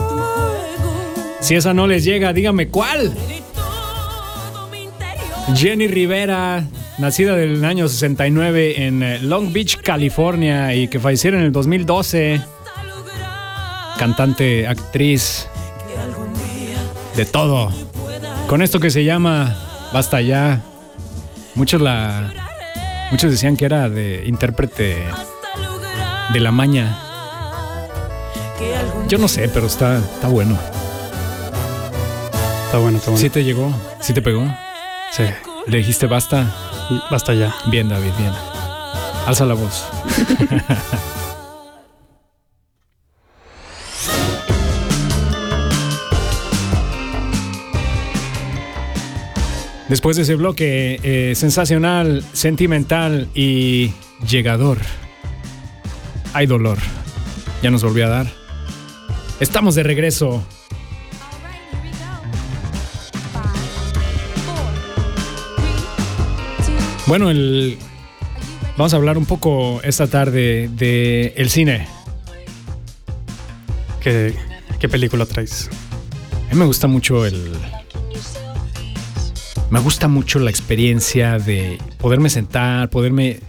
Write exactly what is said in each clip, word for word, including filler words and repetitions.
Si esa no les llega, dígame cuál. Jenny Rivera, nacida del año sesenta y nueve en Long Beach, California, y que falleció en el dos mil doce. Cantante, actriz, de todo. Con esto que se llama Basta Ya. Muchos la, muchos decían que era de intérprete de La Maña. Yo no sé, pero está, está bueno. Está bueno, está bueno. ¿Sí te llegó? ¿Sí te pegó? Sí. ¿Le dijiste basta? Basta ya. Bien, David, bien. Alza la voz. Después de ese bloque eh, sensacional, sentimental y llegador, hay dolor. Ya nos volvió a dar. Estamos de regreso. Bueno, el, vamos a hablar un poco esta tarde de el cine. ¿Qué, qué película traes? A mí me gusta mucho el... Me gusta mucho la experiencia de poderme sentar, poderme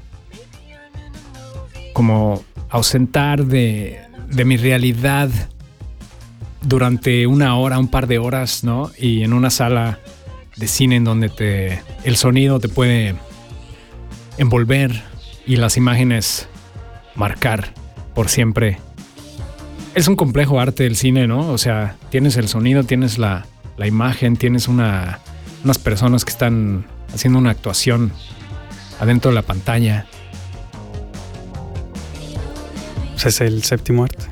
como ausentar de, de mi realidad durante una hora, un par de horas, ¿no? Y en una sala de cine en donde te, el sonido te puede envolver y las imágenes marcar por siempre. Es un complejo arte el cine, ¿no? O sea, tienes el sonido, tienes la, la imagen, tienes una, unas personas que están haciendo una actuación adentro de la pantalla. Pues es el séptimo arte.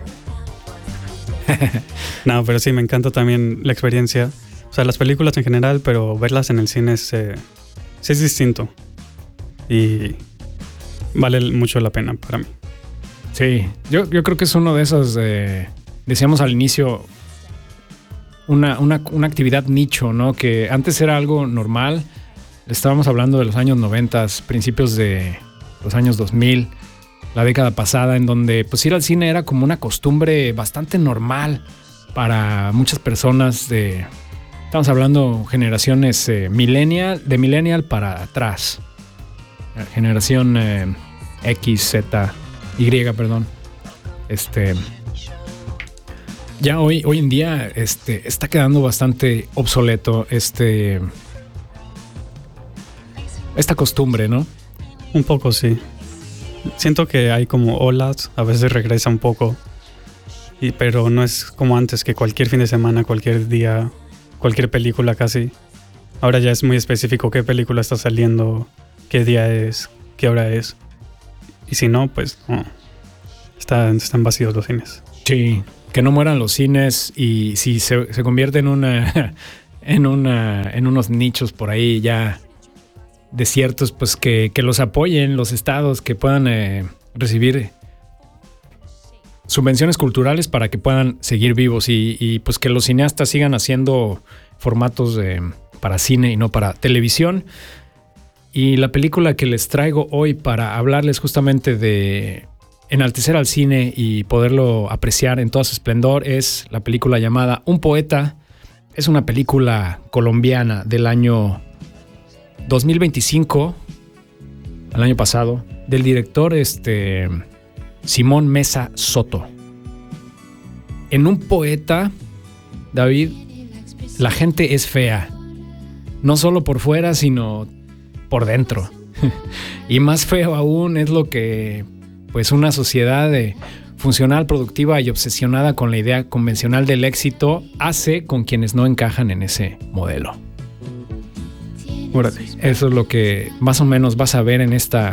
No, pero sí, me encanta también la experiencia. O sea, las películas en general, pero verlas en el cine es, eh, sí es distinto. Y vale mucho la pena para mí. Sí, yo, yo creo que es uno de esos, eh, decíamos al inicio, una, una, una actividad nicho, ¿no? Que antes era algo normal. Estábamos hablando de los años noventa, principios de los años dos mil, la década pasada, en donde pues ir al cine era como una costumbre bastante normal para muchas personas de... Estamos hablando generaciones eh, millennial, de millennial para atrás. Generación eh, X, Z, Y, perdón. Este, ya hoy, hoy en día este, está quedando bastante obsoleto este, esta costumbre, ¿no? Un poco, sí. Siento que hay como olas, a veces regresa un poco, y, pero no es como antes, que cualquier fin de semana, cualquier día, cualquier película casi. Ahora ya es muy específico qué película está saliendo, qué día es, qué hora es. Y si no, pues no. Están, están vacíos los cines. Sí, que no mueran los cines y si se, se convierte en una, en una, en unos nichos por ahí ya desiertos, pues que, que los apoyen los estados, que puedan eh, recibir subvenciones culturales para que puedan seguir vivos y, y pues que los cineastas sigan haciendo formatos de, para cine y no para televisión. Y la película que les traigo hoy para hablarles justamente de enaltecer al cine y poderlo apreciar en todo su esplendor es la película llamada Un Poeta. Es una película colombiana del año dos mil veinticinco, al año pasado, del director este, Simón Mesa Soto. En Un Poeta, David, la gente es fea. No solo por fuera, sino por dentro. Y más feo aún es lo que pues una sociedad de funcional, productiva y obsesionada con la idea convencional del éxito hace con quienes no encajan en ese modelo. Órale. Eso es lo que más o menos vas a ver en esta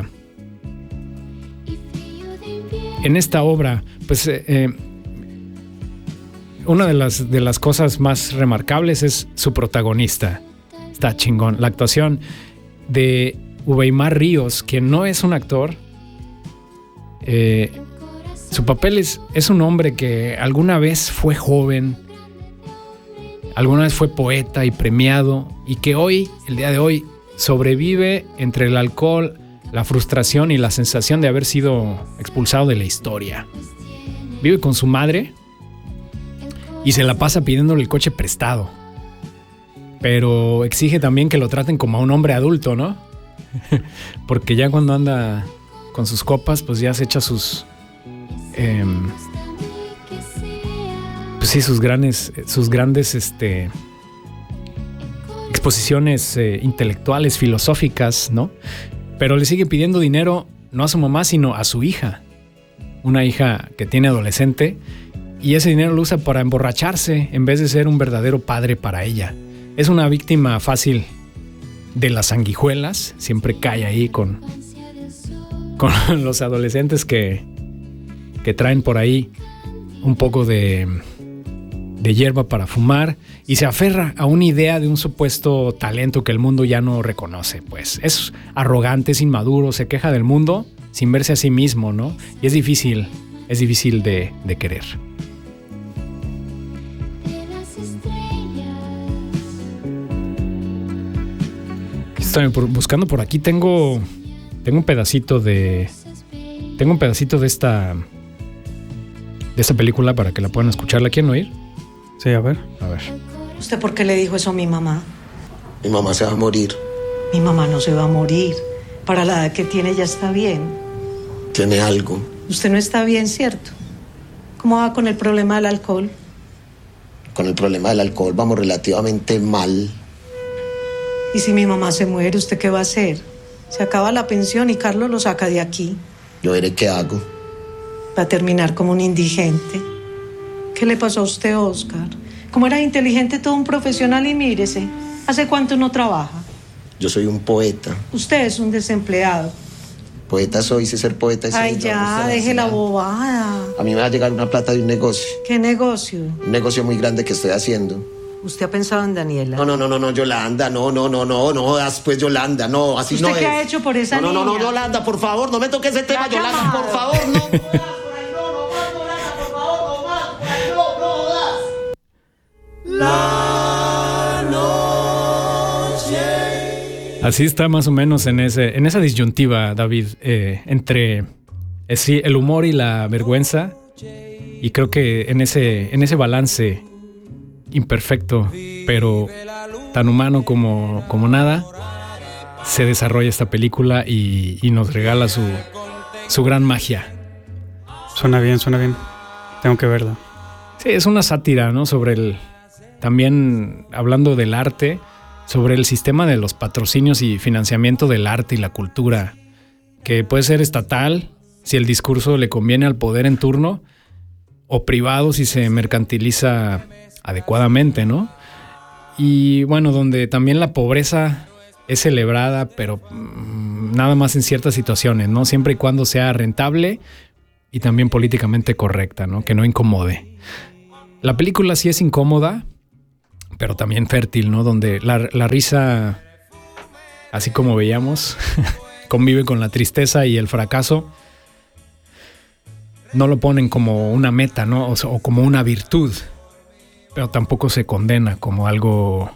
en esta obra. Pues eh, una de las, de las cosas más remarcables es su protagonista. Está chingón. La actuación de Uweimar Ríos, que no es un actor. Eh, su papel es, es un hombre que alguna vez fue joven, alguna vez fue poeta y premiado, y que hoy, el día de hoy, sobrevive entre el alcohol, la frustración y la sensación de haber sido expulsado de la historia. Vive con su madre, y se la pasa pidiéndole el coche prestado. Pero exige también que lo traten como a un hombre adulto, ¿no? Porque ya cuando anda con sus copas, pues ya se echa sus... Eh, pues sí, sus grandes, sus grandes este, exposiciones eh, intelectuales, filosóficas, ¿no? Pero le sigue pidiendo dinero no a su mamá, sino a su hija. Una hija que tiene adolescente, y ese dinero lo usa para emborracharse en vez de ser un verdadero padre para ella. Es una víctima fácil de las sanguijuelas, siempre cae ahí con, con los adolescentes que, que traen por ahí un poco de, de hierba para fumar y se aferra a una idea de un supuesto talento que el mundo ya no reconoce. Pues es arrogante, es inmaduro, se queja del mundo sin verse a sí mismo, ¿no? Y es difícil, es difícil de, de querer. Estoy buscando por aquí, tengo, tengo un pedacito de, tengo un pedacito de esta, de esta película para que la puedan escuchar. ¿La quieren oír? Sí, a ver. A ver. ¿Usted por qué le dijo eso a mi mamá? Mi mamá se va a morir. Mi mamá no se va a morir. Para la edad que tiene ya está bien. Tiene algo. Usted no está bien, ¿cierto? ¿Cómo va con el problema del alcohol? Con el problema del alcohol vamos relativamente mal. ¿Y si mi mamá se muere, usted qué va a hacer? Se acaba la pensión y Carlos lo saca de aquí. Yo veré qué hago. Va a terminar como un indigente. ¿Qué le pasó a usted, Oscar? Como era inteligente, todo un profesional, y mírese. ¿Hace cuánto no trabaja? Yo soy un poeta. Usted es un desempleado. Poeta soy, sé ser poeta. Ay, ya, deje la bobada. A mí me va a llegar una plata de un negocio. ¿Qué negocio? Un negocio muy grande que estoy haciendo. ¿Usted ha pensado en Daniela? No, no, no, no, no, Yolanda, no, no, no, no, no, después Yolanda, no, así no es. ¿Usted qué ha hecho por esa no, niña? No, no, no, Yolanda, por favor, no me toque ese tema, La Yolanda, llamado. por favor, no. No, no, no más, Yolanda, por favor, no más, no, no jodas. La noche. Así está más o menos en, ese, en esa disyuntiva, David, eh, entre eh, sí, el humor y la vergüenza. Y creo que en ese, en ese balance imperfecto, pero tan humano como, como nada, se desarrolla esta película y, y nos regala su, su gran magia. Suena bien, suena bien. Tengo que verla. Sí, es una sátira, ¿no? Sobre el... También hablando del arte, sobre el sistema de los patrocinios y financiamiento del arte y la cultura, que puede ser estatal, si el discurso le conviene al poder en turno, o privado si se mercantiliza adecuadamente, ¿no? Y bueno, donde también la pobreza es celebrada, pero mmm, nada más en ciertas situaciones, ¿no? Siempre y cuando sea rentable y también políticamente correcta, ¿no? Que no incomode. La película sí es incómoda, pero también fértil, ¿no? Donde la, la risa, así como veíamos, convive con la tristeza y el fracaso. No lo ponen como una meta, ¿no? O, o como una virtud, pero tampoco se condena como algo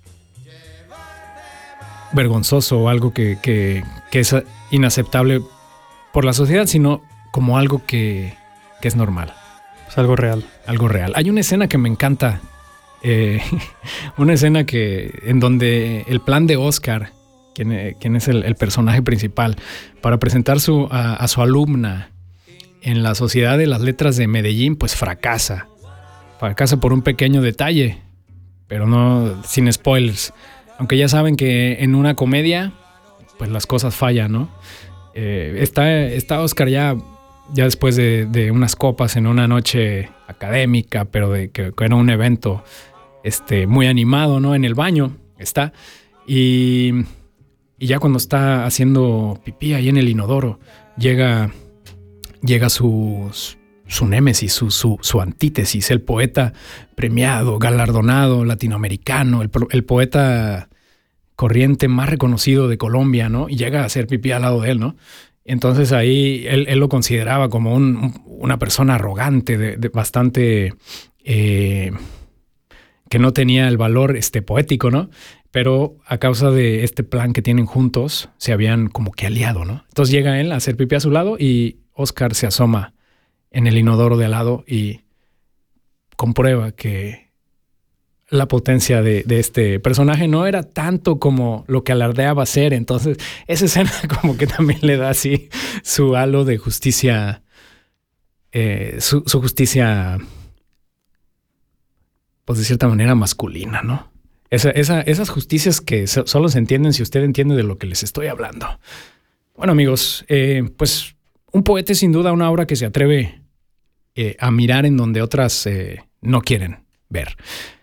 vergonzoso o algo que, que, que es inaceptable por la sociedad, sino como algo que, que es normal. Es algo real. Algo real. Hay una escena que me encanta, eh, una escena que en donde el plan de Oscar, quien, quien es el, el personaje principal, para presentar su, a, a su alumna en la Sociedad de las Letras de Medellín, pues fracasa. Fracasa por un pequeño detalle, pero no sin spoilers. Aunque ya saben que en una comedia, pues las cosas fallan, ¿no? Eh, está, está Oscar ya, ya después de, de unas copas en una noche académica, pero de que, que era un evento este, muy animado, ¿no? En el baño está. Y, y ya cuando está haciendo pipí ahí en el inodoro, llega... Llega su, su némesis, su, su, su antítesis, el poeta premiado, galardonado, latinoamericano, el, el poeta corriente más reconocido de Colombia, ¿no? Y llega a hacer pipí al lado de él, ¿no? Entonces ahí él, él lo consideraba como un, una persona arrogante, de, de bastante... Eh, que no tenía el valor este, poético, ¿no? Pero a causa de este plan que tienen juntos, se habían como que aliado, ¿no? Entonces llega él a hacer pipí a su lado y Oscar se asoma en el inodoro de al lado y comprueba que la potencia de, de este personaje no era tanto como lo que alardeaba ser. Entonces, esa escena como que también le da así su halo de justicia, eh, su, su justicia, pues de cierta manera masculina, ¿no? Esa, esa, esas justicias que so, solo se entienden si usted entiende de lo que les estoy hablando. Bueno, amigos, eh, pues un poeta es sin duda una obra que se atreve eh, a mirar en donde otras eh, no quieren ver.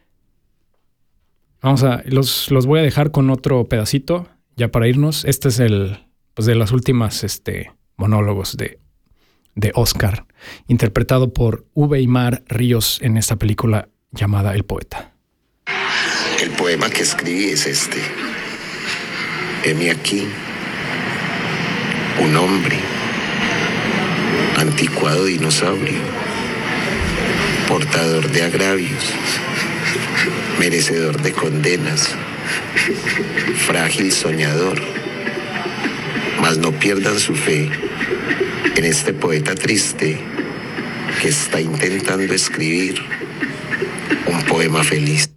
Vamos a, los, los voy a dejar con otro pedacito ya para irnos. Este es el, pues de las últimas este, monólogos de, de Oscar, interpretado por Uweimar Ríos en esta película llamada El Poeta. El poema que escribí es este. Heme aquí, un hombre, anticuado dinosaurio, portador de agravios, merecedor de condenas, frágil soñador, mas no pierdan su fe en este poeta triste que está intentando escribir un poema feliz.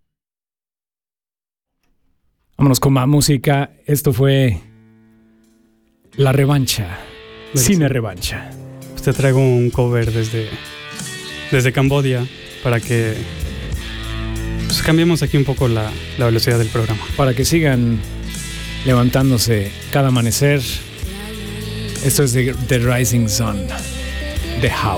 Vámonos con más música. Esto fue La Revancha, Cine Revancha. Te traigo un cover desde, desde Cambodia para que pues, cambiemos aquí un poco la, la velocidad del programa. Para que sigan levantándose cada amanecer. Esto es de The Rising Sun, The House.